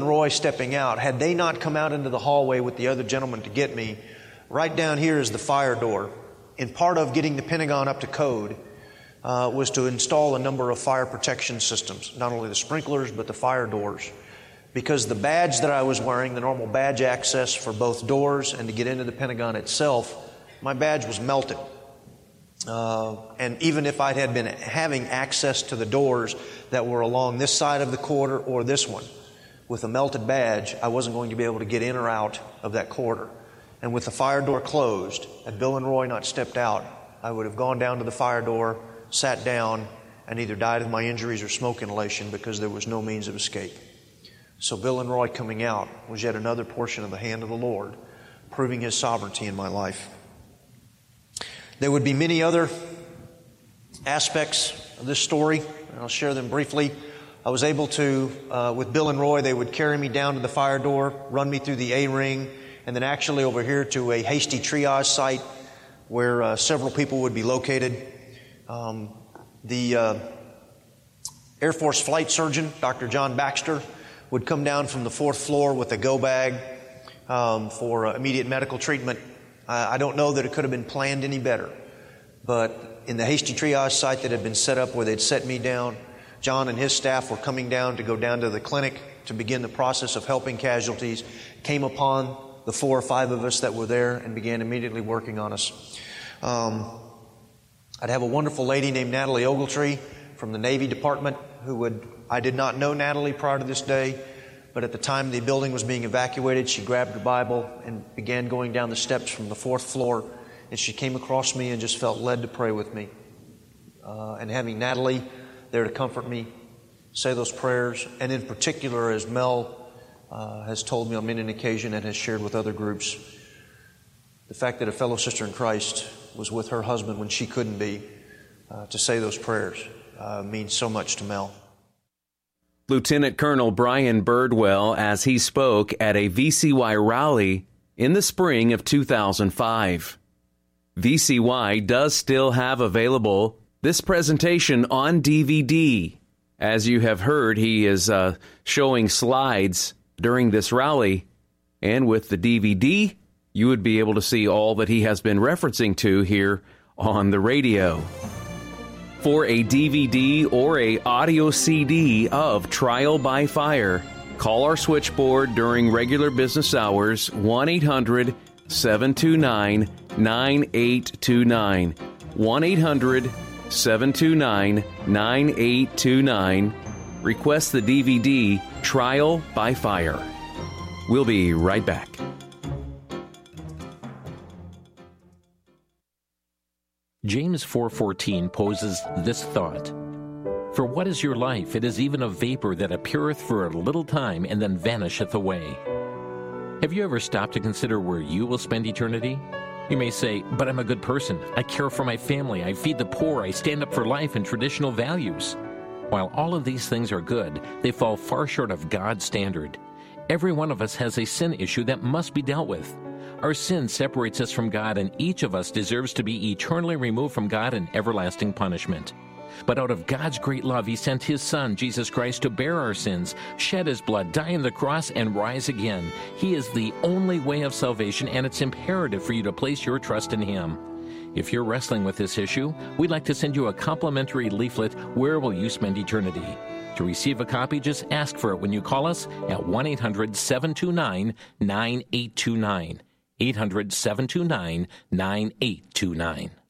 Roy stepping out, had they not come out into the hallway with the other gentleman to get me, right down here is the fire door. And part of getting the Pentagon up to code was to install a number of fire protection systems, not only the sprinklers, but the fire doors. Because the badge that I was wearing, the normal badge access for both doors and to get into the Pentagon itself, my badge was melted. And even if I had been having access to the doors that were along this side of the corridor or this one, with a melted badge, I wasn't going to be able to get in or out of that corridor. And with the fire door closed, had Bill and Roy not stepped out, I would have gone down to the fire door, sat down, and either died of my injuries or smoke inhalation because there was no means of escape. So Bill and Roy coming out was yet another portion of the hand of the Lord, proving His sovereignty in my life. There would be many other aspects of this story, and I'll share them briefly. I was able to, with Bill and Roy, they would carry me down to the fire door, run me through the A-ring, and then actually over here to a hasty triage site where several people would be located. The Air Force flight surgeon, Dr. John Baxter, would come down from the 4th floor with a go bag for immediate medical treatment. I don't know that it could have been planned any better, but in the hasty triage site that had been set up where they'd set me down, John and his staff were coming down to go down to the clinic to begin the process of helping casualties, came upon the 4 or 5 of us that were there and began immediately working on us. I'd have a wonderful lady named Natalie Ogletree from the Navy Department I did not know Natalie prior to this day, but at the time the building was being evacuated, she grabbed her Bible and began going down the steps from the 4th floor, and she came across me and just felt led to pray with me. And having Natalie there to comfort me, say those prayers, and in particular, as Mel has told me on many an occasion and has shared with other groups, the fact that a fellow sister in Christ was with her husband when she couldn't be, to say those prayers means so much to Mel. Lieutenant Colonel Brian Birdwell as he spoke at a VCY rally in the spring of 2005. VCY does still have available this presentation on DVD. As you have heard, he is showing slides during this rally, and with the DVD, you would be able to see all that he has been referencing to here on the radio. For a DVD or a audio CD of Trial by Fire, call our switchboard during regular business hours, 1-800-729-9829. 1-800-729-9829. Request the DVD Trial by Fire. We'll be right back. James 4:14 poses this thought: For what is your life? It is even a vapor that appeareth for a little time and then vanisheth away. Have you ever stopped to consider where you will spend eternity? You may say, but I'm a good person. I care for my family. I feed the poor. I stand up for life and traditional values. While all of these things are good, they fall far short of God's standard. Every one of us has a sin issue that must be dealt with. Our sin separates us from God, and each of us deserves to be eternally removed from God in everlasting punishment. But out of God's great love, He sent His Son, Jesus Christ, to bear our sins, shed His blood, die on the cross, and rise again. He is the only way of salvation, and it's imperative for you to place your trust in Him. If you're wrestling with this issue, we'd like to send you a complimentary leaflet, Where Will You Spend Eternity? To receive a copy, just ask for it when you call us at 1-800-729-9829. 800-729-9829.